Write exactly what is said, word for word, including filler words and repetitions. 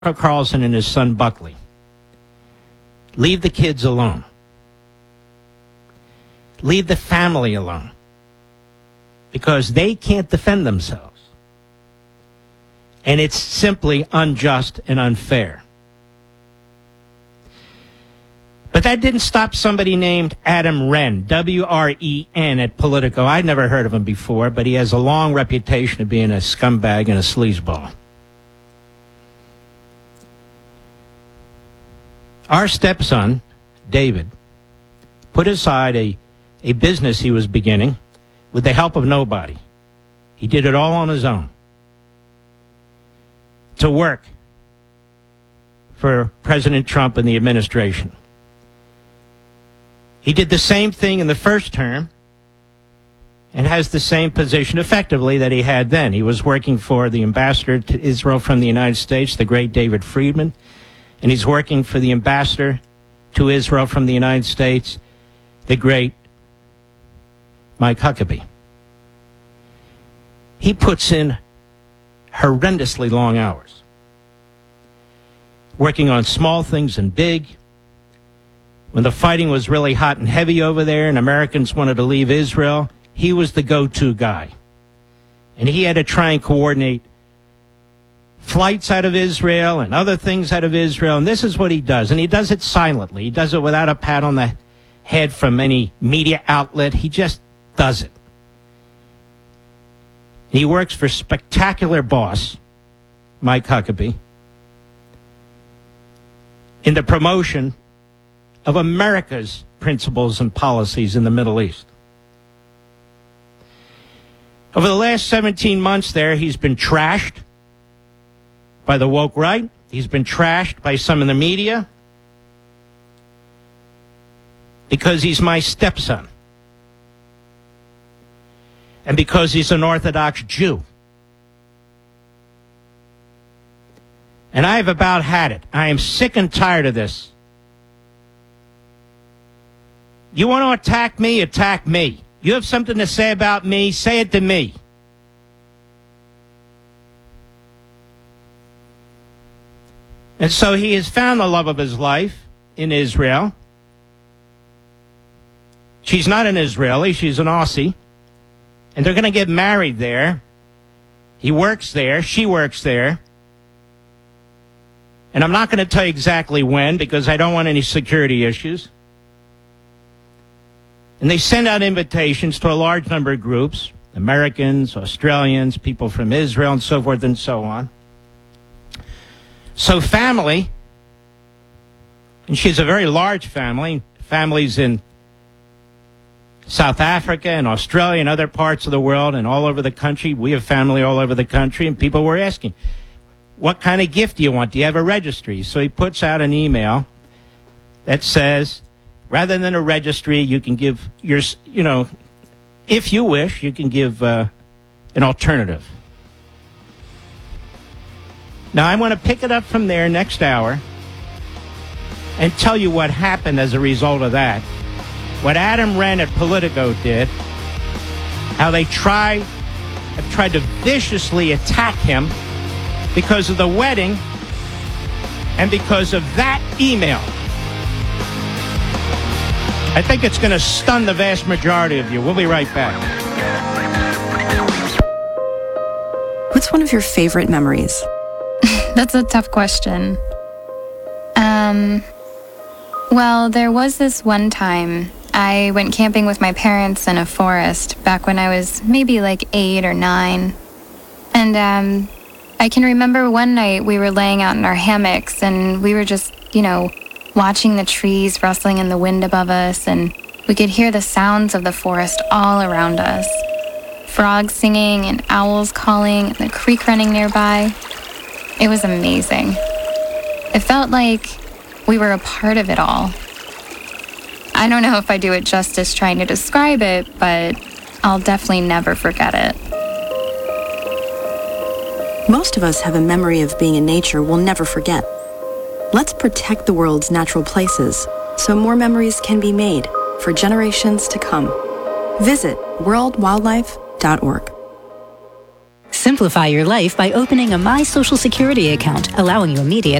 Carlson and his son Buckley. Leave the kids alone. Leave the family alone. Because they can't defend themselves. And it's simply unjust and unfair. But that didn't stop somebody named Adam Wren, W R E N, at Politico. I'd never heard of him before, but he has a long reputation of being a scumbag and a sleazeball. Our stepson, David, put aside a, a business he was beginning with the help of nobody. He did it all on his own to work for President Trump and the administration. He did the same thing in the first term and has the same position effectively that he had then. He was working for the ambassador to Israel from the United States, the great David Friedman, and he's working for the ambassador to Israel from the United States, the great Mike Huckabee. He puts in horrendously long hours, working on small things and big. When the fighting was really hot and heavy over there and Americans wanted to leave Israel, he was the go-to guy. And he had to try and coordinate flights out of Israel and other things out of Israel. And this is what he does. And he does it silently. He does it without a pat on the head from any media outlet. He just does it. He works for spectacular boss, Mike Huckabee, in the promotion of America's principles and policies in the Middle East. Over the last seventeen months there, he's been trashed by the woke right. He's been trashed by some in the media because he's my stepson and because he's an Orthodox Jew. And I've about had it. I am sick and tired of this. You want to attack me? Attack me. You have something to say about me? Say it to me. And so he has found the love of his life in Israel. She's not an Israeli. She's an Aussie. And they're going to get married there. He works there. She works there. And I'm not going to tell you exactly when because I don't want any security issues. And they send out invitations to a large number of groups, Americans, Australians, people from Israel, and so forth and so on. So family, and she's a very large family, families in South Africa and Australia and other parts of the world and all over the country. We have family all over the country, and people were asking, what kind of gift do you want? Do you have a registry? So he puts out an email that says, rather than a registry, you can give your, you know, if you wish, you can give uh, an alternative. Now, I want to pick it up from there next hour and tell you what happened as a result of that. What Adam Wren at Politico did, how they try, have tried to viciously attack him because of the wedding and because of that email. I think it's going to stun the vast majority of you. We'll be right back. What's one of your favorite memories? That's a tough question. Um, well, there was this one time I went camping with my parents in a forest back when I was maybe like eight or nine. And um, I can remember one night we were laying out in our hammocks and we were just, you know, watching the trees rustling in the wind above us, and we could hear the sounds of the forest all around us. Frogs singing and owls calling and the creek running nearby. It was amazing. It felt like we were a part of it all. I don't know if I do it justice trying to describe it, but I'll definitely never forget it. Most of us have a memory of being in nature we'll never forget. Let's protect the world's natural places so more memories can be made for generations to come. Visit world wildlife dot org. Simplify your life by opening a My Social Security account, allowing you immediate